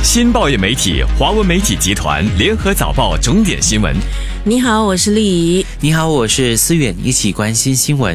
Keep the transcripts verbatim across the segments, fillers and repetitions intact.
新报业媒体华文媒体集团联合早报重点新闻。 你好，我是丽怡。 你好，我是思远，一起关心新闻。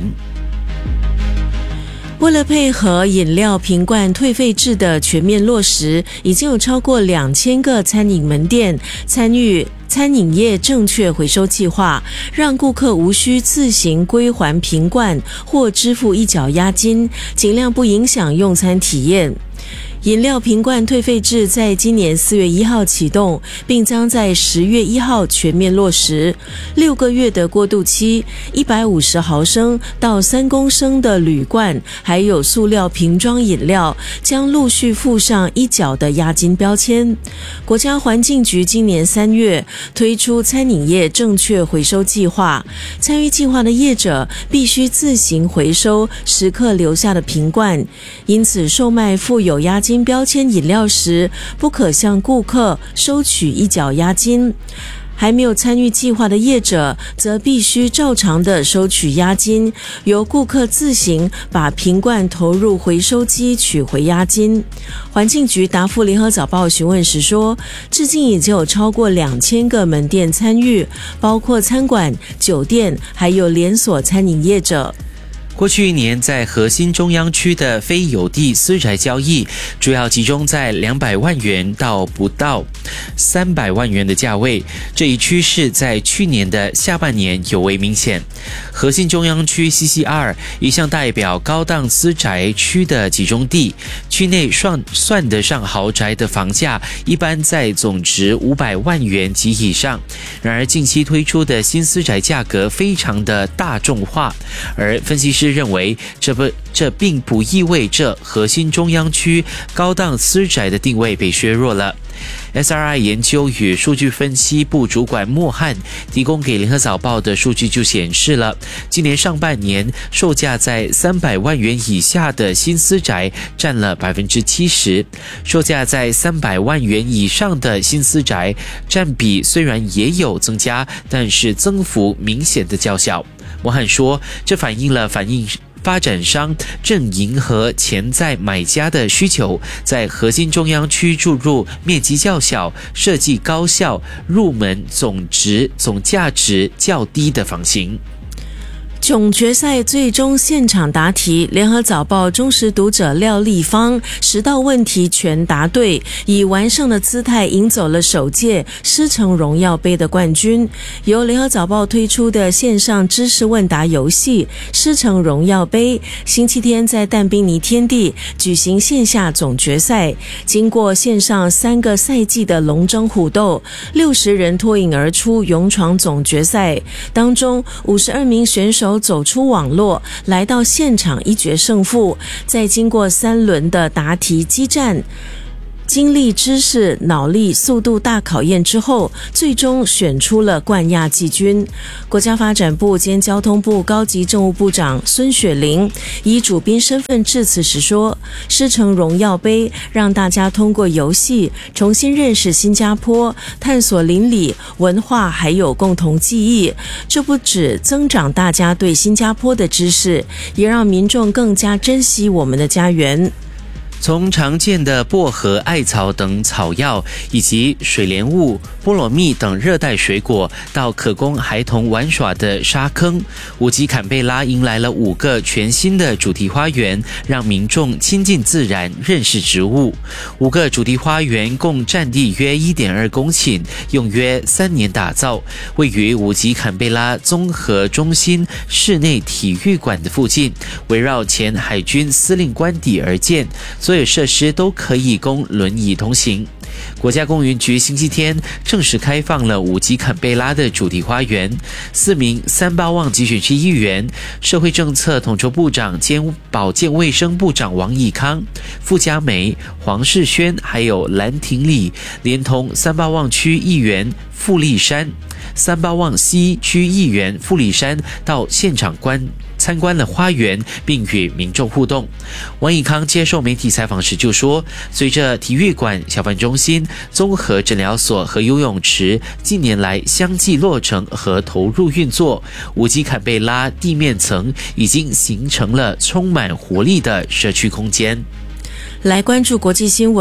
为了配合饮料瓶罐退费制的全面落实，已经有超过两千个餐饮门店参与餐饮业正确回收计划，让顾客无需自行归还瓶罐或支付一角押金，尽量不影响用餐体验。饮料瓶罐退费制在今年四月一号启动，并将在十月一号全面落实。六个月的过渡期，一百五十毫升到三公升的铝罐，还有塑料瓶装饮料，将陆续附上一角的押金标签。国家环境局今年三月推出餐饮业正确回收计划，参与计划的业者必须自行回收食客留下的瓶罐，因此售卖附有押金标签饮料时，不可向顾客收取一角押金。还没有参与计划的业者，则必须照常的收取押金，由顾客自行把瓶罐投入回收机取回押金。环境局答复联合早报询问时说，至今已经有超过两千个门店参与，包括餐馆、酒店，还有连锁餐饮业者。 过去一年，在核心中央区的非有地私宅交易，主要集中在两百万元到不到三百万元的价位。这一趋势在去年的下半年尤为明显。核心中央区 C C R 一向代表高档私宅区的集中地，区内算算得上豪宅的房价，一般在总值五百万元及以上。然而，近期推出的新私宅价格非常的大众化，而分析师认为这不这并不意味着核心中央区高档私宅的定位被削弱了。S R I 研究与数据分析部主管莫汉提供给联合早报的数据就显示了，今年上半年售价在三百万元以下的新私宅占了 百分之七十， 售价在三百万元以上的新私宅占比虽然也有增加，但是增幅明显的较小。莫汉说，这反映了反映发展商正迎合潜在买家的需求，在核心中央区注入面积较小、设计高效、入门总值总价值较低的房型。 总决赛最终现场答题，联合早报忠实读者廖立芳十道问题全答对，以完胜的姿态赢走了首届狮城荣耀杯的冠军。由联合早报推出的线上知识问答游戏狮城荣耀杯，星期天在淡滨尼天地举行线下总决赛，经过线上三个赛季的龙争虎斗，六十人脱颖而出，勇闯总决赛。当中五十二名选手走出网络，来到现场一决胜负。在经过三轮的答题激战，精力、知识、脑力、速度大考验之后，最终选出了冠亚季军。国家发展部兼交通部高级政务部长孙雪玲以主宾身份致辞时说，狮城荣耀杯让大家通过游戏重新认识新加坡，探索邻里文化还有共同记忆。这不只增长大家对新加坡的知识，也让民众更加珍惜我们的家园。 从常见的薄荷、艾草等草药，以及水莲雾、菠萝蜜等热带水果，到可供孩童玩耍的沙坑，五级坎贝拉迎来了五个全新的主题花园，让民众亲近自然，认识植物。五个主题花园共占地约 一点二公顷，用约三年打造，位于五级坎贝拉综合中心室内体育馆的附近，围绕前海军司令官邸而建，所有设施都可以供轮椅通行。国家公园局星期天正式开放了五级坎贝拉的主题花园，四名三八旺集选区议员、社会政策统筹部长兼保健卫生部长王义康、傅家梅、黄世轩还有兰廷礼，连同三八旺区议员傅立山、三八旺西区议员傅立山到现场观参观了花园，并与民众互动。王义康接受媒体采访时就说，随着体育馆、小贩中心、综合诊疗所和游泳池近年来相继落成和投入运作，五级坎贝拉地面层已经形成了充满活力的社区空间。 来关注国际新闻。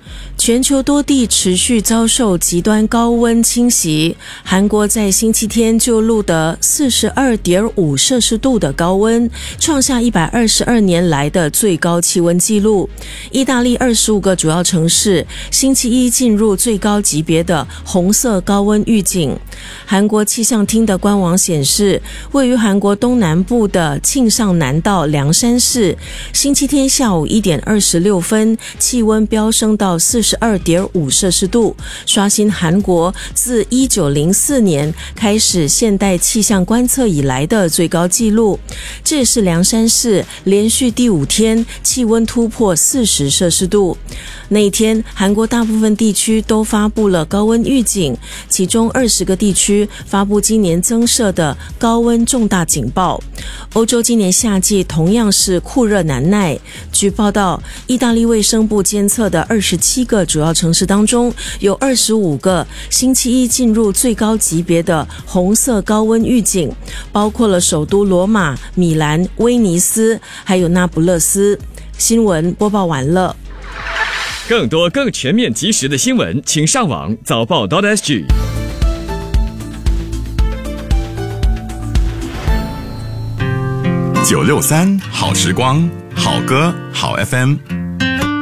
全球多地持续遭受极端高温侵袭，韩国在星期天就录得 四十二点五 摄氏度的高温，创下一百二十二年来的最高气温纪录。意大利二十五个主要城市星期一进入最高级别的红色高温预警。韩国气象厅的官网显示，位于韩国东南部的庆尚南道凉山市，星期天下午一点二十六分，气温飙升到 四十二点五 摄氏度，刷新韩国自一九零四年开始现代气象观测以来的最高纪录。这也是凉山市连续第五天气温突破四十摄氏度。那一天，韩国大部分地区都发布了高温预警，其中二十个地区发布今年增设的高温重大警报。欧洲今年夏季同样是酷热难耐。据报道，意大利卫生部监测的二十七个主要城市当中，有二十五个星期一进入最高级别的红色高温预警，包括了首都罗马、米兰、威尼斯，还有那不勒斯。新闻播报完了。 更多更全面及时的新闻，请上网早报 .sg。 九六三好时光，好歌好 F M。